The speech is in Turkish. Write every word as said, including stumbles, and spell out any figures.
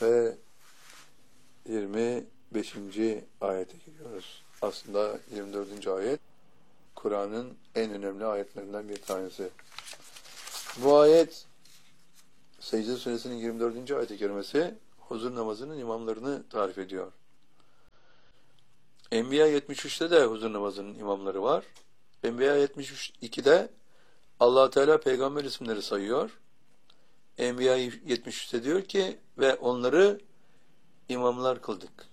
ve yirmi beşinci ayete giriyoruz. Aslında yirmi dördüncü ayet Kur'an'ın en önemli ayetlerinden bir tanesi. Bu ayet Secde Suresinin yirmi dördüncü ayet-i kerimesi huzur namazının imamlarını tarif ediyor. Enbiya yetmiş üçte de huzur namazının imamları var. Enbiya yetmiş ikide Allah Teala peygamber isimleri sayıyor. Enbiya yetmiş üçte diyor ki ve onları imamlar kıldık.